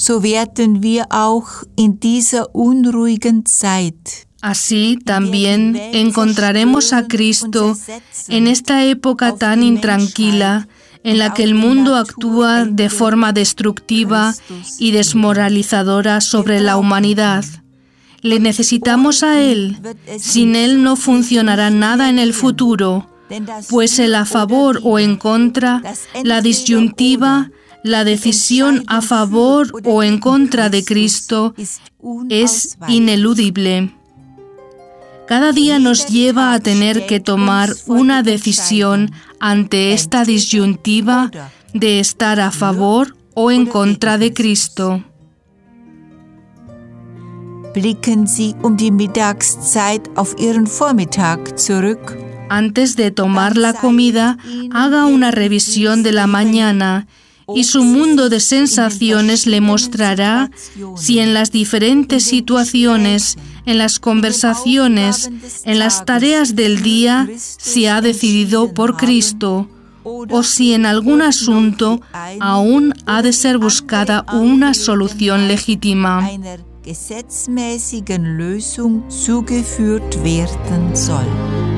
so werden wir auch in dieser unruhigen Zeit. Así también encontraremos a Cristo en esta época tan intranquila en la que el mundo actúa de forma destructiva y desmoralizadora sobre la humanidad. Le necesitamos a Él. Sin Él no funcionará nada en el futuro, pues el a favor o en contra, la disyuntiva, la decisión a favor o en contra de Cristo es ineludible. Cada día nos lleva a tener que tomar una decisión ante esta disyuntiva de estar a favor o en contra de Cristo. Blicken Sie die Mittagszeit auf Ihren Vormittag zurück. Antes de tomar la comida, haga una revisión de la mañana y su mundo de sensaciones le mostrará si en las diferentes situaciones, en las conversaciones, en las tareas del día, se ha decidido por Cristo, o si en algún asunto aún ha de ser buscada una solución legítima. Gesetzmäßigen Lösung zugeführt werden soll.